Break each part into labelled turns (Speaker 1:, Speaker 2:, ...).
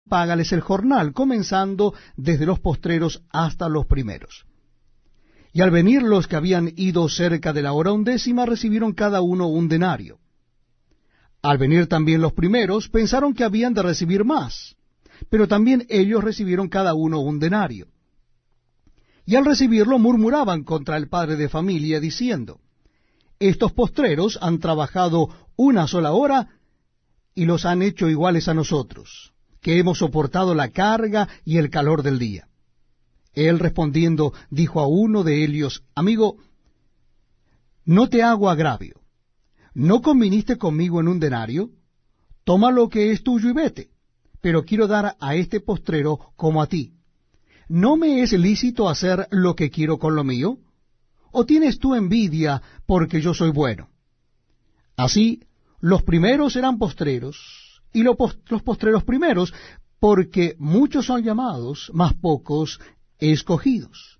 Speaker 1: págales el jornal, comenzando desde los postreros hasta los primeros. Y al venir los que habían ido cerca de la hora 11, recibieron cada uno un denario. Al venir también los primeros, pensaron que habían de recibir más, pero también ellos recibieron cada uno un denario. Y al recibirlo murmuraban contra el padre de familia, diciendo: estos postreros han trabajado una sola hora, y los han hecho iguales a nosotros, que hemos soportado la carga y el calor del día. Él respondiendo dijo a uno de ellos: amigo, no te hago agravio. ¿No conviniste conmigo en un denario? Toma lo que es tuyo y vete, pero quiero dar a este postrero como a ti. ¿No me es lícito hacer lo que quiero con lo mío? ¿O tienes tú envidia porque yo soy bueno? Así, los primeros serán postreros, y los postreros primeros, porque muchos son llamados, mas pocos escogidos.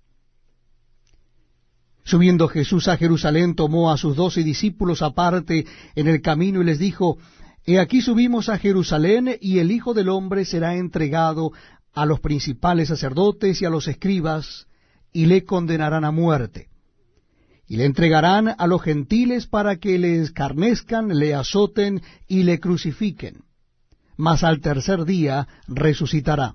Speaker 1: Subiendo Jesús a Jerusalén, tomó a sus 12 discípulos aparte en el camino y les dijo: He aquí subimos a Jerusalén, y el Hijo del Hombre será entregado a los principales sacerdotes y a los escribas, y le condenarán a muerte. Y le entregarán a los gentiles para que le escarnezcan, le azoten y le crucifiquen. Mas al tercer día resucitará.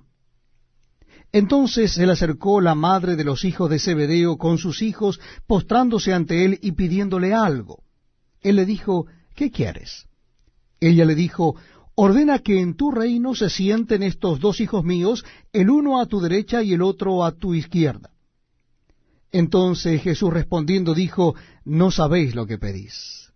Speaker 1: Entonces se le acercó la madre de los hijos de Zebedeo con sus hijos, postrándose ante él y pidiéndole algo. Él le dijo: ¿qué quieres? Ella le dijo: ordena que en tu reino se sienten estos 2 hijos míos, el uno a tu derecha y el otro a tu izquierda. Entonces Jesús respondiendo dijo: no sabéis lo que pedís.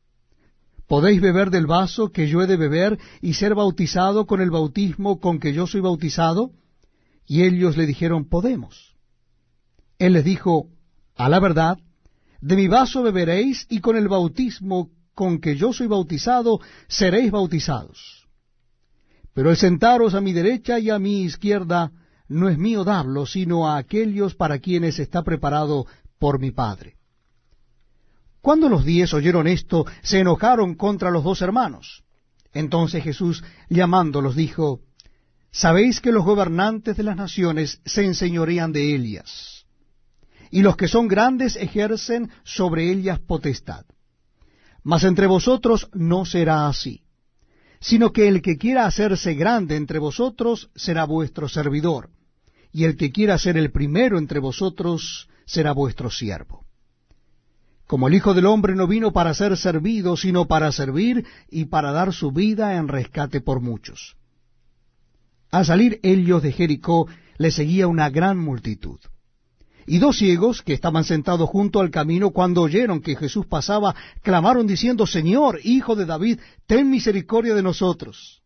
Speaker 1: ¿Podéis beber del vaso que yo he de beber y ser bautizado con el bautismo con que yo soy bautizado? Y ellos le dijeron: podemos. Él les dijo: a la verdad, de mi vaso beberéis, y con el bautismo con que yo soy bautizado seréis bautizados. Pero el sentaros a mi derecha y a mi izquierda no es mío darlo, sino a aquellos para quienes está preparado por mi Padre. Cuando los 10 oyeron esto, se enojaron contra los 2 hermanos. Entonces Jesús, llamándolos, dijo: sabéis que los gobernantes de las naciones se enseñorean de ellas, y los que son grandes ejercen sobre ellas potestad. Mas entre vosotros no será así, sino que el que quiera hacerse grande entre vosotros será vuestro servidor, y el que quiera ser el primero entre vosotros será vuestro siervo. Como el Hijo del Hombre no vino para ser servido, sino para servir y para dar su vida en rescate por muchos. Al salir ellos de Jericó, le seguía una gran multitud. Y 2 ciegos, que estaban sentados junto al camino, cuando oyeron que Jesús pasaba, clamaron diciendo: Señor, Hijo de David, ten misericordia de nosotros.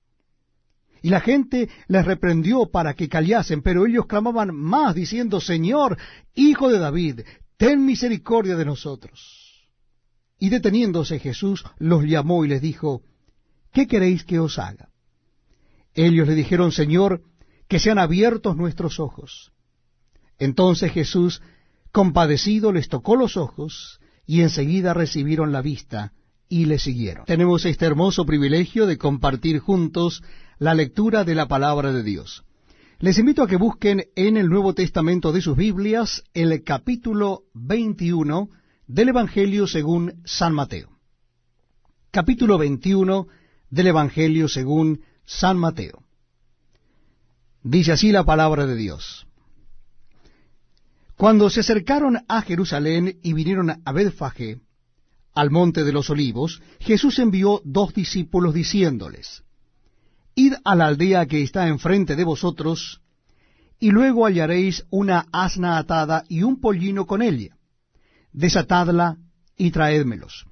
Speaker 1: Y la gente les reprendió para que callasen, pero ellos clamaban más, diciendo: Señor, Hijo de David, ten misericordia de nosotros. Y deteniéndose Jesús, los llamó y les dijo: ¿qué queréis que os haga? Ellos le dijeron: Señor, que sean abiertos nuestros ojos. Entonces Jesús, compadecido, les tocó los ojos, y enseguida recibieron la vista, y le siguieron. Tenemos este hermoso privilegio de compartir juntos la lectura de la palabra de Dios. Les invito a que busquen en el Nuevo Testamento de sus Biblias el capítulo 21 del Evangelio según San Mateo. Capítulo 21 del Evangelio según San Mateo. Dice así la palabra de Dios. Cuando se acercaron a Jerusalén y vinieron a Betfagé, al monte de los olivos, Jesús envió 2 discípulos diciéndoles: Id a la aldea que está enfrente de vosotros, y luego hallaréis una asna atada y un pollino con ella. Desatadla y traédmelos.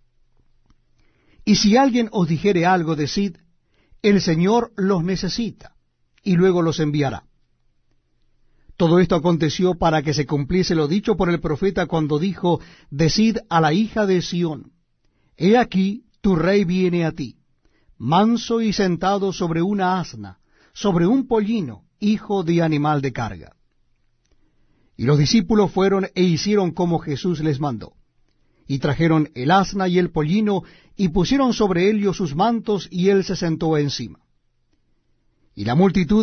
Speaker 1: Y si alguien os dijere algo, decid: el Señor los necesita, y luego los enviará. Todo esto aconteció para que se cumpliese lo dicho por el profeta cuando dijo: decid a la hija de Sión: he aquí tu rey viene a ti, manso y sentado sobre una asna, sobre un pollino, hijo de animal de carga. Y los discípulos fueron e hicieron como Jesús les mandó. Y trajeron el asna y el pollino, y pusieron sobre ellos sus mantos, y él se sentó encima. Y la multitud